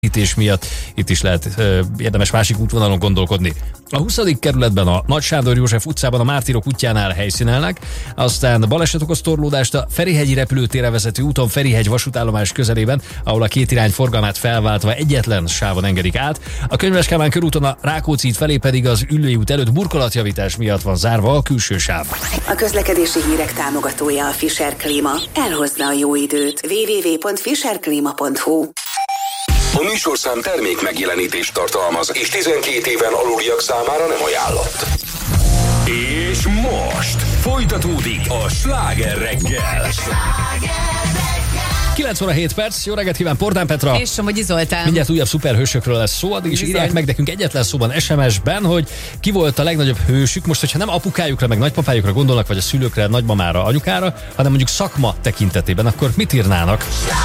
miatt itt is lehet érdemes másik útvonalon gondolkodni. A 20. kerületben a Nagy Sándor József utcában a Mártírok útjánál helyszínelnek, aztán baleset okoz torlódást a Ferihegyi repülőtérre vezető úton Ferihegy vasútállomás közelében, ahol a két irány forgalmát felváltva egyetlen sávon engedik át. A Könyves Kálmán körúton a Rákóczi híd felé pedig az Üllői út előtt burkolatjavítás miatt van zárva a külső sáv. A közlekedési hírek támogatója a Fischer Klíma. Elhozza a jó időt. www.fischerklima.hu. A műsorszám termék megjelenítést tartalmaz, és 12 éven aluliak számára nem ajánlott. És most folytatódik a Sláger reggel. 9 óra 7 perc, jó reggelt kíván, Pordán Petra. És Somogyi Zoltán. Mindjárt újabb szuperhősökről lesz szó, addig is írják meg nekünk egyetlen szóban SMS-ben, hogy ki volt a legnagyobb hősük. Most, hogyha nem apukájukra, meg nagypapájukra gondolnak, vagy a szülőkre, nagymamára, anyukára, hanem mondjuk szakma tekintetében, akkor mit írnának?